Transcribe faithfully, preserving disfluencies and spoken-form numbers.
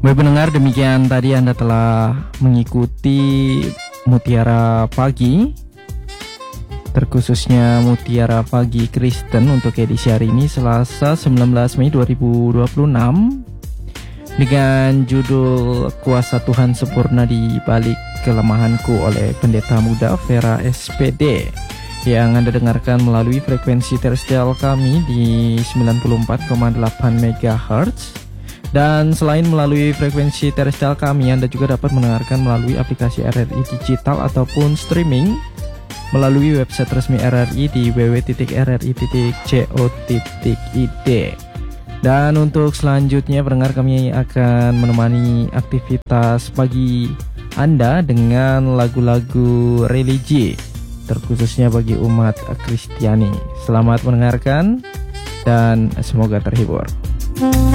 Baik pendengar, demikian tadi Anda telah mengikuti Mutiara Pagi, terkhususnya Mutiara Pagi Kristen untuk edisi hari ini Selasa sembilan belas Mei dua ribu dua puluh enam, dengan judul Kuasa Tuhan Sempurna di Balik Kelemahanku oleh Pendeta Muda Vera S P D, yang Anda dengarkan melalui frekuensi terestrial kami di sembilan puluh empat koma delapan megahertz. Dan selain melalui frekuensi terestrial kami, Anda juga dapat mendengarkan melalui aplikasi R R I Digital ataupun streaming melalui website resmi R R I di w w w titik r r i titik co titik i d. Dan untuk selanjutnya pendengar, kami akan menemani aktivitas pagi Anda dengan lagu-lagu religi, terkhususnya bagi umat Kristiani. Selamat mendengarkan dan semoga terhibur.